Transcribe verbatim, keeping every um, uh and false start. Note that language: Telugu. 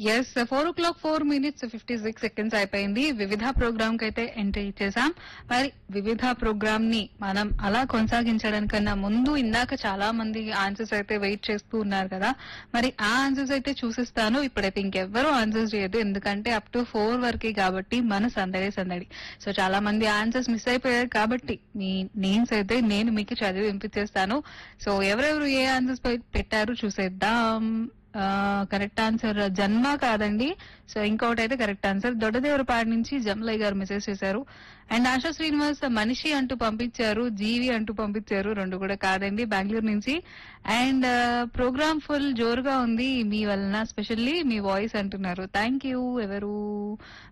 ఎస్ ఫోర్ ఓ clock four minutes fifty six seconds అయిపోయింది. వివిధ ప్రోగ్రామ్ కి అయితే ఎంట్రీ ఇచ్చేసాం. మరి వివిధ ప్రోగ్రామ్ ని మనం అలా కొనసాగించడానికన్నా ముందు ఇందాక చాలా మంది ఆన్సర్స్ అయితే వెయిట్ చేస్తూ ఉన్నారు కదా. మరి ఆ ఆన్సర్స్ అయితే చూసిస్తాను. ఇప్పుడైతే ఇంకెవ్వరూ ఆన్సర్స్ చేయదు, ఎందుకంటే అప్ టు ఫోర్ వరకే కాబట్టి మన సందడి సందడి. సో చాలా మంది ఆన్సర్స్ మిస్ అయిపోయారు కాబట్టి మీ నేమ్స్ అయితే నేను మీకు చదివి వినిపించేస్తాను. సో ఎవరెవరు ఏ ఆన్సర్స్ పెట్టారు చూసేద్దాం. కరెక్ట్ ఆన్సర్ జన్మ కాదండి. సో ఇంకొకటి అయితే కరెక్ట్ ఆన్సర్ దొడ్డదేవరపాడు నుంచి జమలయ్య గారు మెసేజ్ చేశారు. అండ్ ఆశా శ్రీనివాస్ మనిషి అంటూ పంపించారు, జీవి అంటూ పంపించారు, రెండు కూడా కాదండి, బెంగళూరు నుంచి. అండ్ ప్రోగ్రామ్ ఫుల్ జోరుగా ఉంది మీ వలన, స్పెషల్లీ మీ వాయిస్ అంటున్నారు. Thank you. ఎవరు